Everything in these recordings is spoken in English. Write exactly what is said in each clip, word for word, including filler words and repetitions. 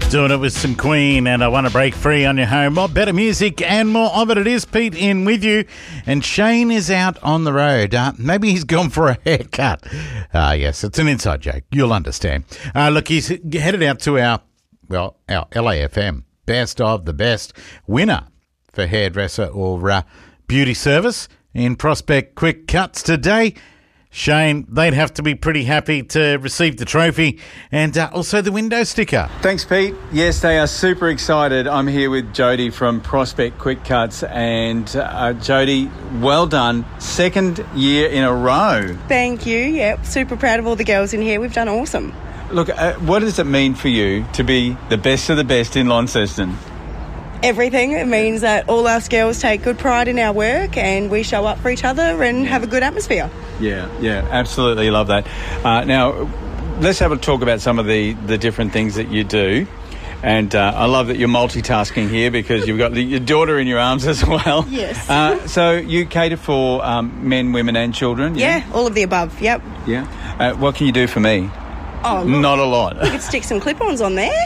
Doing it with some Queen, and I want to break free on your home. More better music and more of it. It is Pete in with you, and Shane is out on the road. Uh, maybe he's gone for a haircut. Ah, uh, yes, it's an inside joke. You'll understand. Uh, look, he's headed out to our, well, our L A F M Best of the Best winner for hairdresser or uh, beauty service in Prospect Quick Cuts today. Shane, they'd have to be pretty happy to receive the trophy and uh, also the window sticker. Thanks, Pete. Yes, they are super excited. I'm here with Jody from Prospect Quick Cuts. And uh, Jody, well done. Second year in a row. Thank you. Yep, super proud of all the girls in here. We've done awesome. Look, uh, what does it mean for you to be the best of the best in Launceston? Everything. It means that all us girls take good pride in our work and we show up for each other and have a good atmosphere. Yeah, yeah, absolutely love that. Uh, now, let's have a talk about some of the, the different things that you do. And uh, I love that you're multitasking here because you've got the, your daughter in your arms as well. Yes. Uh, so you cater for um, men, women and children? Yeah, yeah, all of the above, yep. Yeah. Uh, what can you do for me? Oh, look, not a lot. We could stick some clip-ons on there.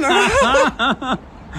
Camera.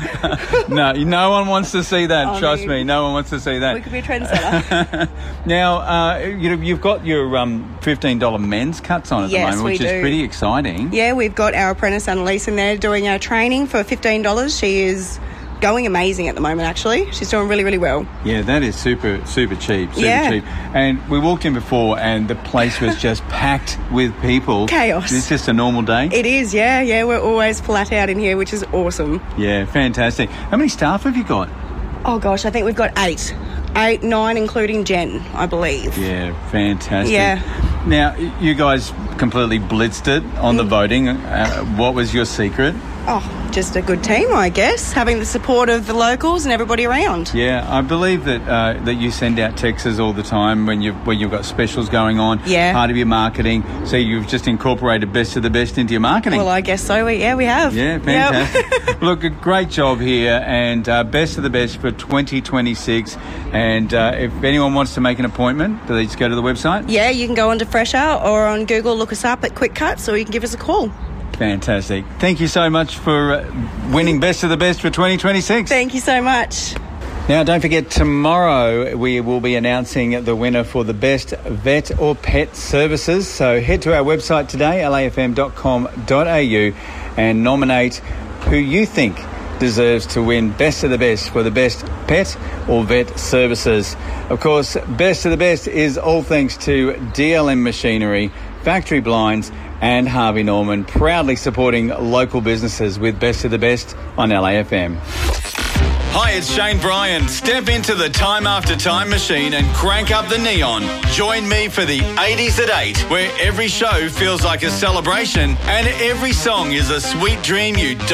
No, no one wants to see that. Oh, trust no, me, no one wants to see that. We could be a trendsetter. Now, uh, you know, you've got your um, fifteen dollars men's cuts on at Yes, the moment, which we is do. pretty exciting. Yeah, we've got our apprentice Annalise in there doing our training for fifteen dollars. She is going amazing at the moment, actually. She's doing really, really well. Yeah, that is super, super cheap, super Yeah. cheap. And we walked in before and the place was just packed with people. Chaos. It's just a normal day? It is, yeah, yeah. We're always flat out in here, which is awesome. Yeah, fantastic. How many staff have you got? Oh, gosh, I think we've got eight. Eight, nine, including Jen, I believe. Yeah, fantastic. Yeah. Now, you guys completely blitzed it on the Mm. voting. Uh, what was your secret? Oh, just a good team, I guess. Having the support of the locals and everybody around. Yeah, I believe that uh, that you send out texts all the time when you've when you've got specials going on. Yeah. Part of your marketing. So you've just incorporated best of the best into your marketing. Well, I guess so. We, yeah, we have. Yeah, Yep. fantastic. Look, a great job here, and uh, best of the best for twenty twenty-six. And uh, if anyone wants to make an appointment, do they just go to the website? Yeah, you can go onto Fresh Out or on Google, look us up at Quick Cuts, or you can give us a call. Fantastic. Thank you so much for uh, winning best of the best for twenty twenty-six. Thank you so much. Now, don't forget, tomorrow we will be announcing the winner for the best vet or pet services. So head to our website today, l a f m dot com dot a u, and nominate who you think deserves to win best of the best for the best pet or vet services. Of course, best of the best is all thanks to D L M Machinery, Factory Blinds and Harvey Norman, proudly supporting local businesses with best of the best on L A F M. Hi, it's Shane Bryan. Step into the Time After Time machine and crank up the neon. Join me for the eighties at eight, where every show feels like a celebration and every song is a sweet dream you don't